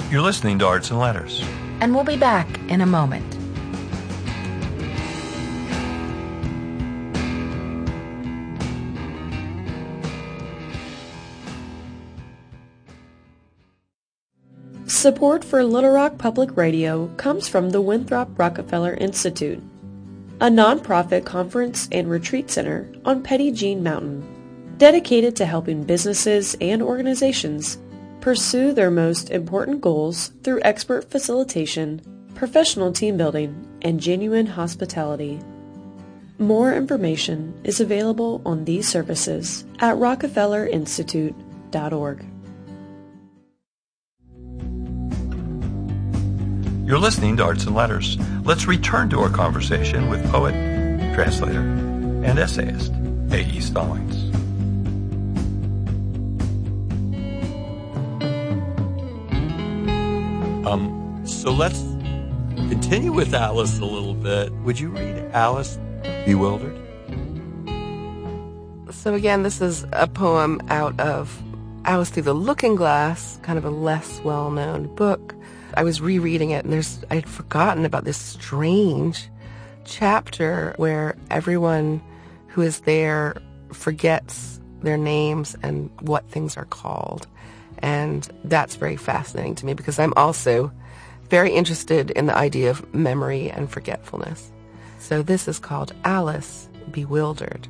You're listening to Arts and Letters. And we'll be back in a moment. Support for Little Rock Public Radio comes from the Winthrop Rockefeller Institute, a nonprofit conference and retreat center on Petit Jean Mountain, dedicated to helping businesses and organizations pursue their most important goals through expert facilitation, professional team building, and genuine hospitality. More information is available on these services at rockefellerinstitute.org. You're listening to Arts and Letters. Let's return to our conversation with poet, translator, and essayist A.E. Stallings. So let's continue with Alice a little bit. Would you read Alice Bewildered? So again, this is a poem out of Alice Through the Looking Glass, kind of a less well-known book. I was rereading it, and I had forgotten about this strange chapter where everyone who is there forgets their names and what things are called. And that's very fascinating to me because I'm also very interested in the idea of memory and forgetfulness. So this is called Alice Bewildered.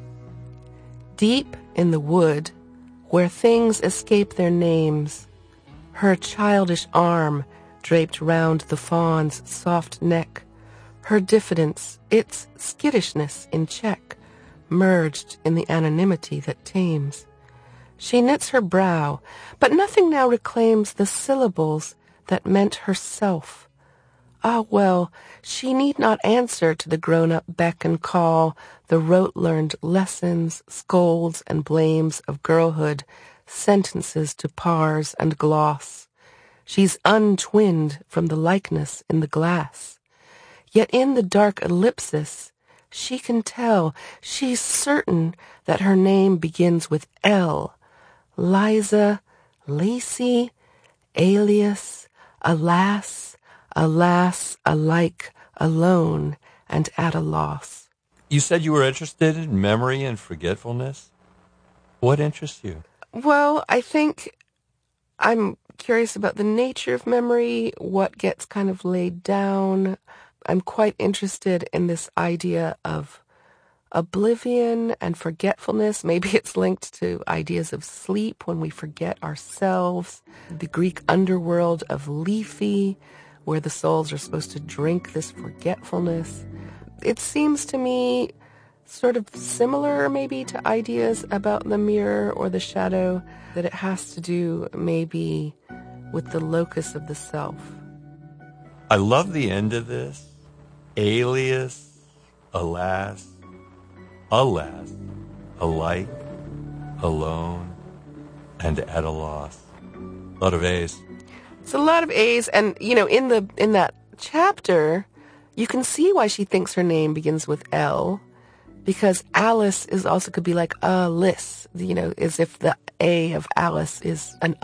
Deep in the wood, where things escape their names, her childish arm draped round the fawn's soft neck, her diffidence, its skittishness in check, merged in the anonymity that tames. She knits her brow, but nothing now reclaims the syllables that meant herself. Ah, well, she need not answer to the grown-up beck and call, the rote-learned lessons, scolds, and blames of girlhood, sentences to parse and gloss. She's untwinned from the likeness in the glass. Yet in the dark ellipsis, she can tell, she's certain that her name begins with L. Liza, Lacey, alias, alas, alas, alike, alone, and at a loss. You said you were interested in memory and forgetfulness. What interests you? Well, I think I'm curious about the nature of memory, what gets kind of laid down. I'm quite interested in this idea of oblivion and forgetfulness. Maybe it's linked to ideas of sleep when we forget ourselves. The Greek underworld of Lethe, where the souls are supposed to drink this forgetfulness. It seems to me sort of similar maybe to ideas about the mirror or the shadow, that it has to do maybe with the locus of the self. I love the end of this. Alias, alas, alas, alike, alone, and at a loss. A lot of A's. It's a lot of A's, and in that chapter, you can see why she thinks her name begins with L, because Alice is also could be like Alice, as if the A of Alice is an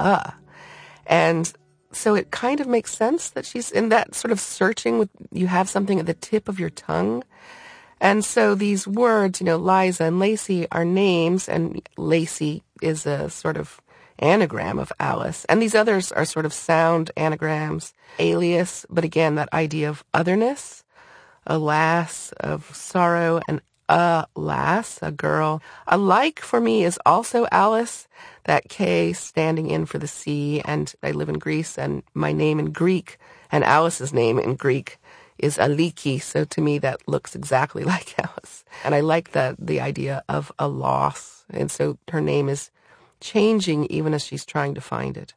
and so it kind of makes sense that she's in that sort of searching with, you have something at the tip of your tongue. And so these words, Liza and Lacey are names, and Lacey is a sort of anagram of Alice. And these others are sort of sound anagrams, alias, but again, that idea of otherness, alas, of sorrow, and alas, a girl. Alike for me is also Alice, that K standing in for the C, and I live in Greece, and my name in Greek, and Alice's name in Greek is Aliki, so to me that looks exactly like Alice. And I like the idea of a loss, and so her name is changing even as she's trying to find it.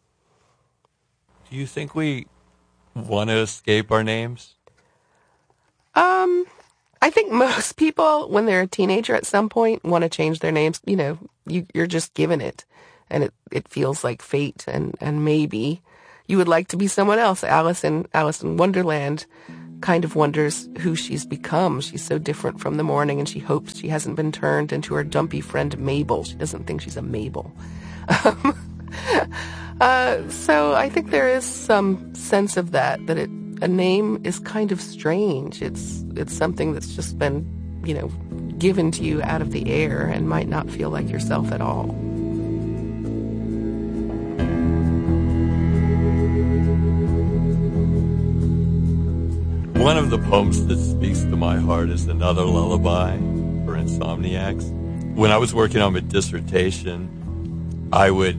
Do you think we want to escape our names? I think most people, when they're a teenager at some point, want to change their names. You're just given it, and it feels like fate, and maybe you would like to be someone else. Alice in Wonderland kind of wonders who she's become. She's so different from the morning, and she hopes she hasn't been turned into her dumpy friend Mabel. She doesn't think she's a Mabel. So I think there is some sense of that a name is kind of strange. It's something that's just been, given to you out of the air and might not feel like yourself at all. One of the poems that speaks to my heart is Another Lullaby for Insomniacs. When I was working on my dissertation, I would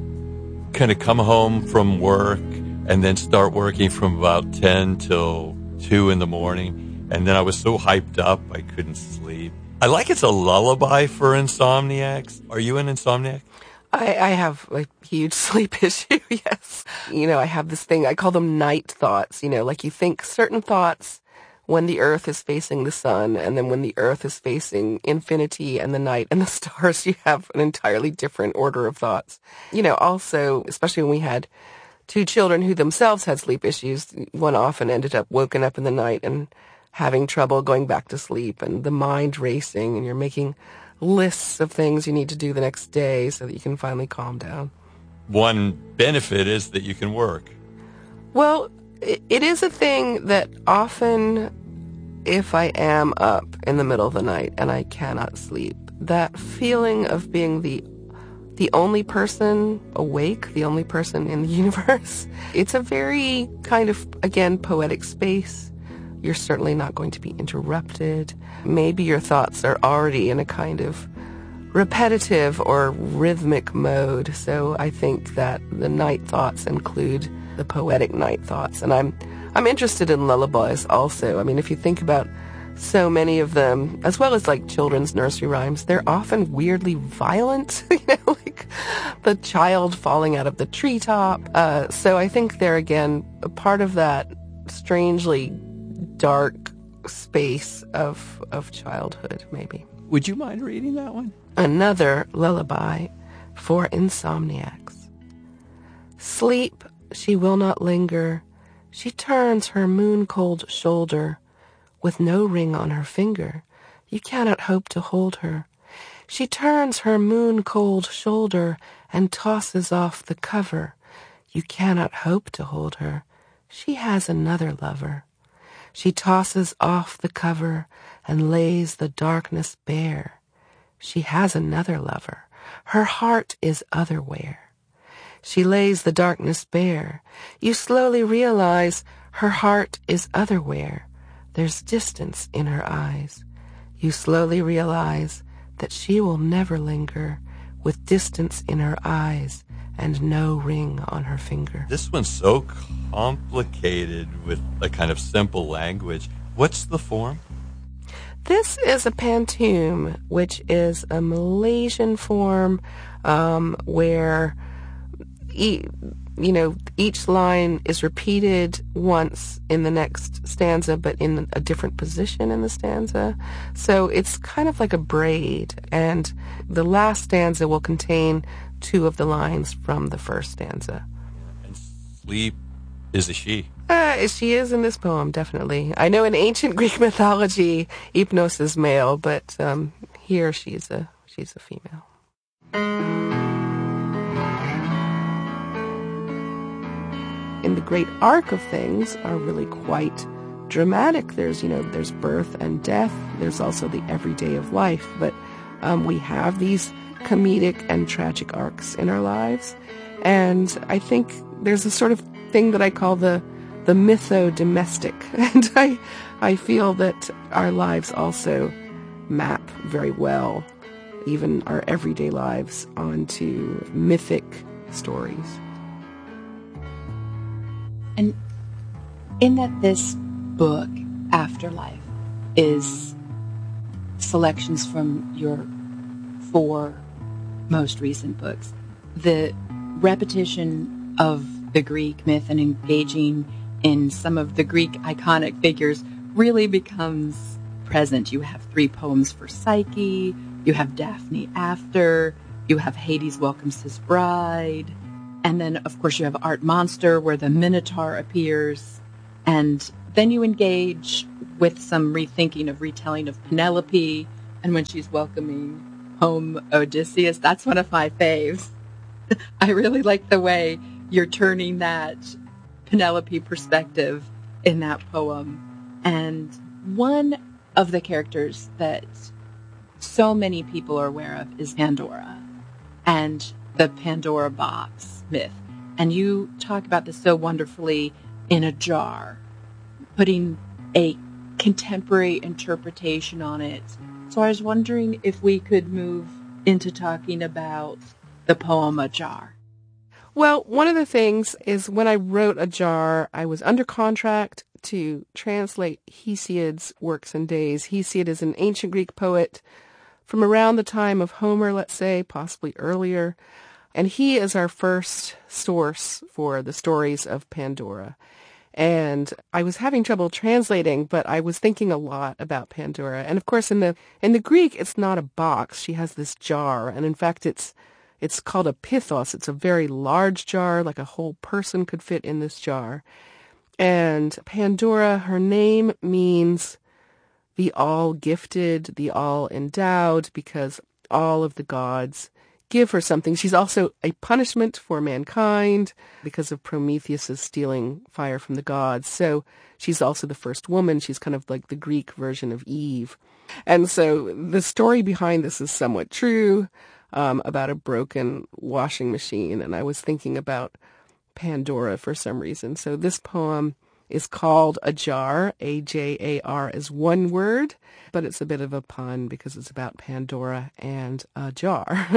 kind of come home from work and then start working from about 10 till 2 in the morning. And then I was so hyped up, I couldn't sleep. I like it's a lullaby for insomniacs. Are you an insomniac? I have a huge sleep issue, yes. I have this thing, I call them night thoughts, like you think certain thoughts when the earth is facing the sun, and then when the earth is facing infinity and the night and the stars, you have an entirely different order of thoughts. Also, especially when we had 2 children who themselves had sleep issues, one often ended up woken up in the night and having trouble going back to sleep, and the mind racing, and you're making lists of things you need to do the next day so that you can finally calm down. One benefit is that you can work. Well, it is a thing that often, if I am up in the middle of the night and I cannot sleep, that feeling of being the only person awake, the only person in the universe, it's a very kind of, again, poetic space. You're certainly not going to be interrupted. Maybe your thoughts are already in a kind of repetitive or rhythmic mode. So I think that the night thoughts include the poetic night thoughts. And I'm interested in lullabies also. I mean, if you think about so many of them, as well as like children's nursery rhymes, they're often weirdly violent, like the child falling out of the treetop. So I think they're, again, a part of that strangely dark space of childhood, maybe. Would you mind reading that one? Another Lullaby for Insomniacs. Sleep, she will not linger. She turns her moon-cold shoulder. With no ring on her finger, you cannot hope to hold her. She turns her moon-cold shoulder and tosses off the cover. You cannot hope to hold her. She has another lover. She tosses off the cover and lays the darkness bare. She has another lover. Her heart is otherwhere. She lays the darkness bare. You slowly realize her heart is otherwhere. There's distance in her eyes. You slowly realize that she will never linger with distance in her eyes and no ring on her finger. This one's so complicated with a kind of simple language. What's the form? This is a pantoum, which is a Malaysian form where each line is repeated once in the next stanza, but in a different position in the stanza. So it's kind of like a braid, and the last stanza will contain 2 of the lines from the first stanza. And sleep is a she. She is in this poem, definitely. I know in ancient Greek mythology, Hypnos is male, but here she's a female. In the great arc of things are really quite dramatic. There's birth and death. There's also the everyday of life. But we have these comedic and tragic arcs in our lives. And I think there's a sort of thing that I call the mytho-domestic. And I feel that our lives also map very well, even our everyday lives, onto mythic stories. And in that this book, Afterlife, is selections from your 4 most recent books, the repetition of the Greek myth and engaging in some of the Greek iconic figures really becomes present. You have 3 poems for Psyche, you have Daphne After, you have Hades welcomes his bride, and then, of course, you have Art Monster, where the Minotaur appears. And then you engage with some rethinking of retelling of Penelope, and when she's welcoming home Odysseus. That's one of my faves. I really like the way you're turning that Penelope perspective in that poem. And one of the characters that so many people are aware of is Pandora and the Pandora box myth. And you talk about this so wonderfully in A Jar, putting a contemporary interpretation on it. So I was wondering if we could move into talking about the poem A Jar. Well, one of the things is when I wrote A Jar, I was under contract to translate Hesiod's works and days. Hesiod is an ancient Greek poet from around the time of Homer, let's say, possibly earlier. And he is our first source for the stories of Pandora. And I was having trouble translating, but I was thinking a lot about Pandora. And of course, in the Greek, it's not a box. She has this jar. And in fact, it's called a pithos. It's a very large jar, like a whole person could fit in this jar. And Pandora, her name means the all-gifted, the all-endowed, because all of the gods give her something. She's also a punishment for mankind because of Prometheus' stealing fire from the gods. So she's also the first woman. She's kind of like the Greek version of Eve. And so the story behind this is somewhat true, about a broken washing machine. And I was thinking about Pandora for some reason. So this poem is called A Jar. A-J-A-R is one word, but it's a bit of a pun because it's about Pandora and a jar.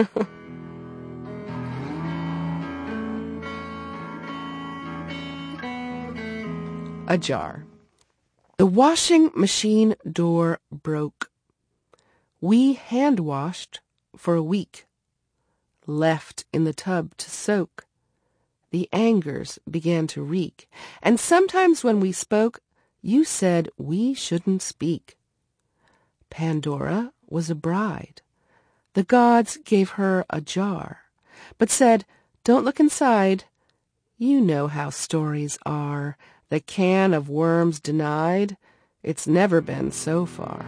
A jar. The washing machine door broke. We hand-washed for a week, left in the tub to soak. The angers began to reek, and sometimes when we spoke, you said we shouldn't speak. Pandora was a bride. The gods gave her a jar, but said, "Don't look inside. You know how stories are. The can of worms denied. It's never been so far."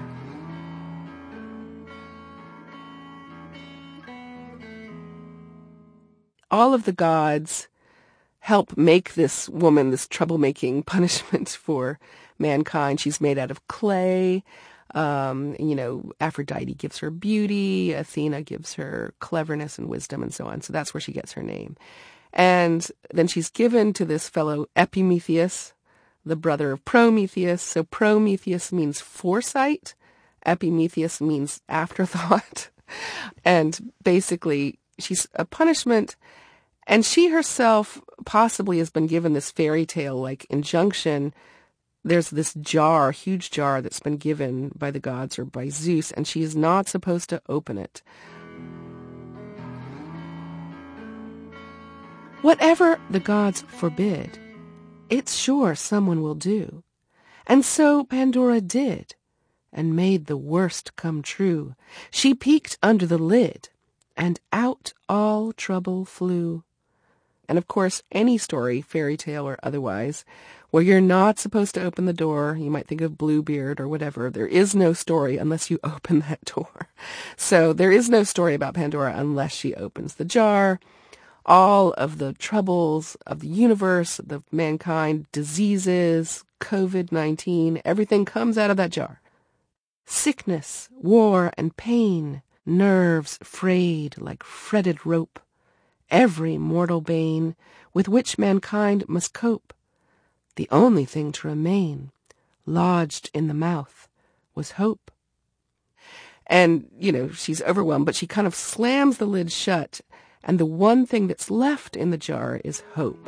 All of the gods help make this woman, this troublemaking punishment for mankind. She's made out of clay. Aphrodite gives her beauty. Athena gives her cleverness and wisdom and so on. So that's where she gets her name. And then she's given to this fellow Epimetheus, the brother of Prometheus. So Prometheus means foresight. Epimetheus means afterthought. And basically, she's a punishment. And she herself possibly has been given this fairy tale-like injunction. There's this jar, huge jar, that's been given by the gods or by Zeus, and she is not supposed to open it. Whatever the gods forbid, it's sure someone will do. And so Pandora did, and made the worst come true. She peeked under the lid, and out all trouble flew. And of course, any story, fairy tale or otherwise, where you're not supposed to open the door, you might think of Bluebeard or whatever, there is no story unless you open that door. So there is no story about Pandora unless she opens the jar. All of the troubles of the universe, of mankind, diseases, COVID-19, everything comes out of that jar. Sickness, war, and pain, nerves frayed like fretted rope, every mortal bane with which mankind must cope. The only thing to remain, lodged in the mouth, was hope. And, she's overwhelmed, but she kind of slams the lid shut, and the one thing that's left in the jar is hope.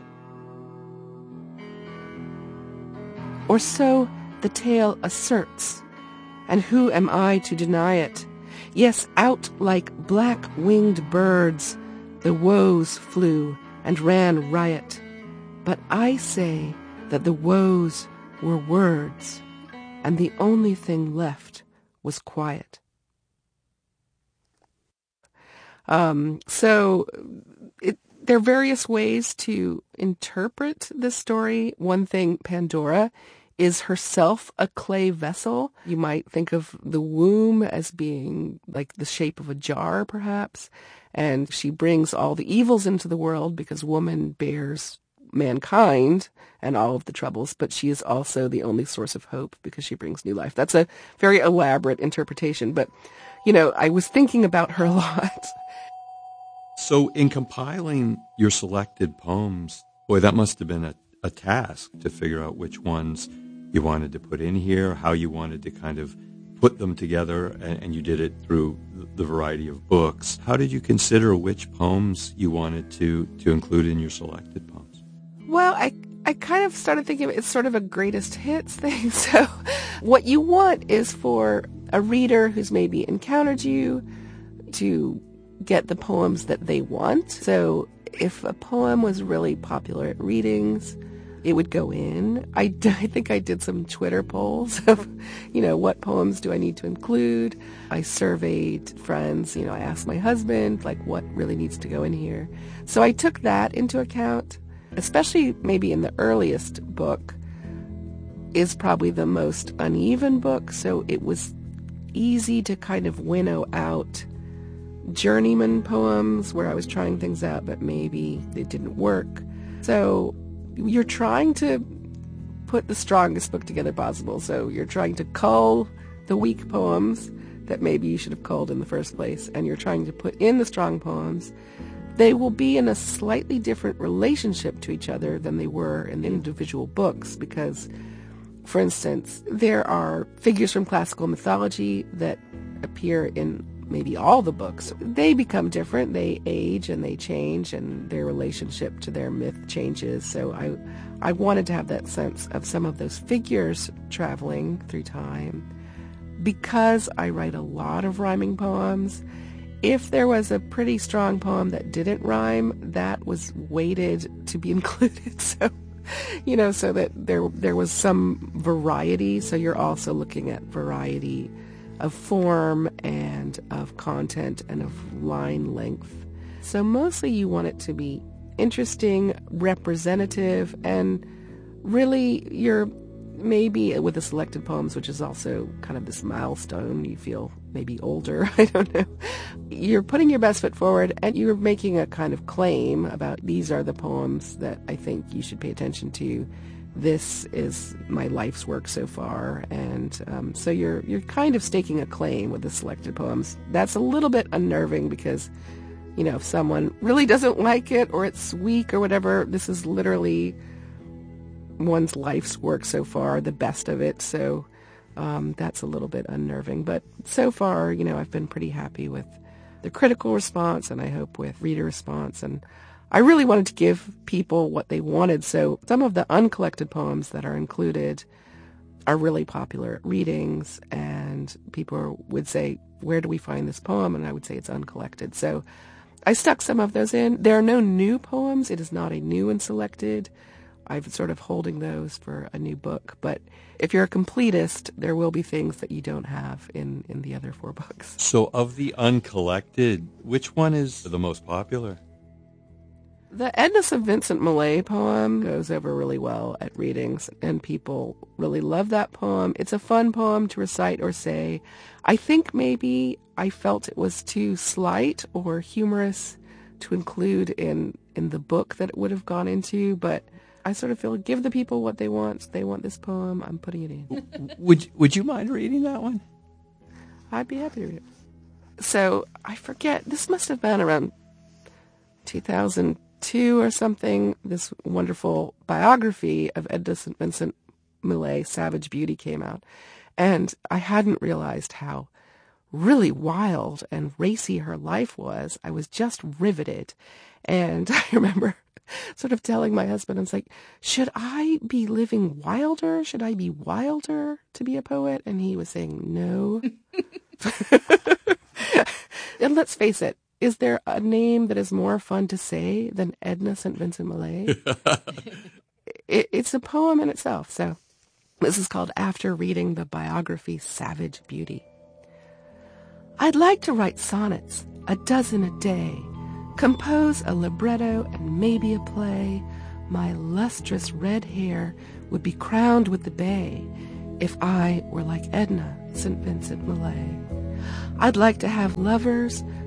Or so the tale asserts, and who am I to deny it? Yes, out like black-winged birds, the woes flew and ran riot. But I say that the woes were words, and the only thing left was quiet. There are various ways to interpret this story. One thing, Pandora is herself a clay vessel. You might think of the womb as being like the shape of a jar, perhaps, And she brings all the evils into the world because woman bears mankind and all of the troubles, but she is also the only source of hope because she brings new life. That's a very elaborate interpretation, but, I was thinking about her a lot. So in compiling your selected poems, boy, that must have been a task to figure out which ones you wanted to put in here, how you wanted to kind of put them together, and you did it through the variety of books. How did you consider which poems you wanted to include in your selected poems? Well, I kind of started thinking it's sort of a greatest hits thing. So what you want is for a reader who's maybe encountered you to get the poems that they want. So if a poem was really popular at readings, it would go in. I think I did some Twitter polls of, what poems do I need to include? I surveyed friends, I asked my husband, what really needs to go in here? So I took that into account, especially maybe in the earliest book is probably the most uneven book. So it was easy to kind of winnow out journeyman poems where I was trying things out, but maybe they didn't work. So you're trying to put the strongest book together possible. So you're trying to cull the weak poems that maybe you should have culled in the first place, and you're trying to put in the strong poems. They will be in a slightly different relationship to each other than they were in the individual books because, for instance, there are figures from classical mythology that appear in maybe all the books. They become different. They age and they change, and their relationship to their myth changes. So I wanted to have that sense of some of those figures traveling through time. Because I write a lot of rhyming poems, if there was a pretty strong poem that didn't rhyme, that was weighted to be included. So, so that there was some variety. So you're also looking at variety of form and of content and of line length. So mostly you want it to be interesting, representative, and really you're maybe with the selected poems, which is also kind of this milestone, you feel maybe older, I don't know. You're putting your best foot forward and you're making a kind of claim about these are the poems that I think you should pay attention to. This is my life's work so far. And so you're kind of staking a claim with the selected poems. That's a little bit unnerving because, if someone really doesn't like it or it's weak or whatever, this is literally one's life's work so far, the best of it. So that's a little bit unnerving. But so far, I've been pretty happy with the critical response and I hope with reader response. And I really wanted to give people what they wanted. So some of the uncollected poems that are included are really popular at readings. And people would say, where do we find this poem? And I would say it's uncollected. So I stuck some of those in. There are no new poems. It is not a new and selected. I'm sort of holding those for a new book. But if you're a completist, there will be things that you don't have in the other 4 books. So of the uncollected, which one is the most popular? The Edna St. Vincent Millay poem goes over really well at readings, and people really love that poem. It's a fun poem to recite or say. I think maybe I felt it was too slight or humorous to include in the book that it would have gone into, but I sort of feel give the people what they want. They want this poem, I'm putting it in. Would you mind reading that one? I'd be happy to read it. So I forget, this must have been around 2002 or something. This wonderful biography of Edna St. Vincent Millay, Savage Beauty, came out. And I hadn't realized how really wild and racy her life was. I was just riveted. And I remember sort of telling my husband, I was like, should I be living wilder? Should I be wilder to be a poet? And he was saying, no. And let's face it, is there a name that is more fun to say than Edna St. Vincent Millay? It's a poem in itself. So this is called After Reading the Biography Savage Beauty. I'd like to write sonnets, 12 a day, compose a libretto and maybe a play. My lustrous red hair would be crowned with the bay if I were like Edna St. Vincent Millay. I'd like to have lovers,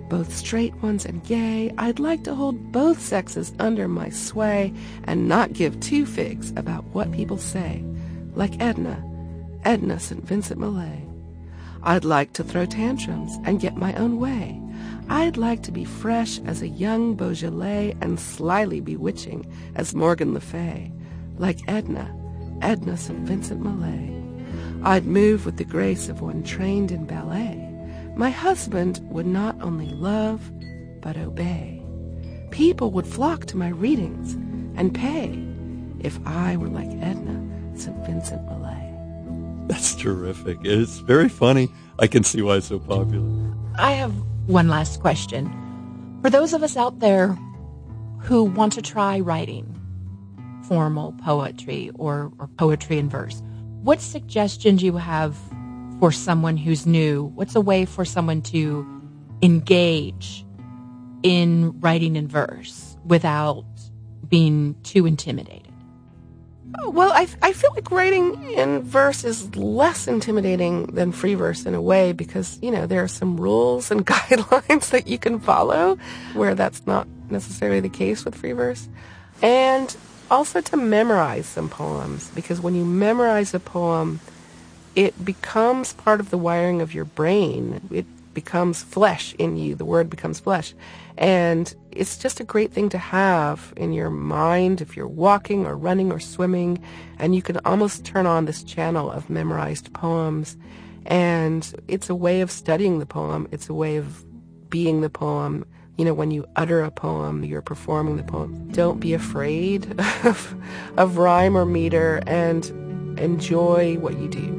both straight ones and gay. I'd like to hold both sexes under my sway and not give two figs about what people say, like Edna St. Vincent Millay. I'd like to throw tantrums and get my own way. I'd like to be fresh as a young Beaujolais and slyly bewitching as Morgan Le Fay, like Edna St. Vincent Millay. I'd move with the grace of one trained in ballet. My husband would not only love, but obey. People would flock to my readings and pay if I were like Edna St. Vincent Millay. That's terrific. It's very funny. I can see why it's so popular. I have one last question. For those of us out there who want to try writing formal poetry or poetry in verse, what suggestions do you have for someone who's new? What's a way for someone to engage in writing in verse without being too intimidated? Well, I feel like writing in verse is less intimidating than free verse in a way because, there are some rules and guidelines that you can follow where that's not necessarily the case with free verse. And also to memorize some poems, because when you memorize a poem, it becomes part of the wiring of your brain. It becomes flesh in you. The word becomes flesh. And it's just a great thing to have in your mind if you're walking or running or swimming. And you can almost turn on this channel of memorized poems. And it's a way of studying the poem. It's a way of being the poem. When you utter a poem, you're performing the poem. Don't be afraid of rhyme or meter, and enjoy what you do.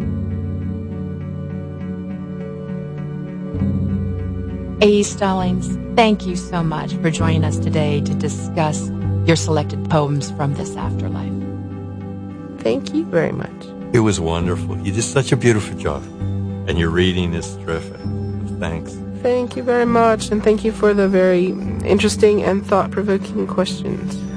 A.E. Stallings, thank you so much for joining us today to discuss your selected poems from this afterlife. Thank you very much. It was wonderful. You did such a beautiful job. And your reading is terrific. Thanks. Thank you very much, and thank you for the very interesting and thought-provoking questions.